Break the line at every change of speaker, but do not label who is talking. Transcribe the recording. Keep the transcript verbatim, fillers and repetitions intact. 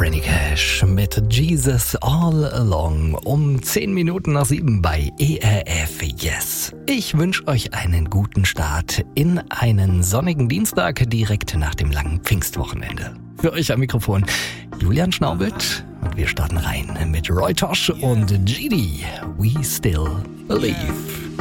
Franny Cash mit Jesus All Along um zehn Minuten nach sieben bei E R F Yes. Ich wünsche euch einen guten Start in einen sonnigen Dienstag direkt nach dem langen Pfingstwochenende. Für euch am Mikrofon Julian Schnaubelt und wir starten rein mit Roy Tosh und G D. We Still Believe.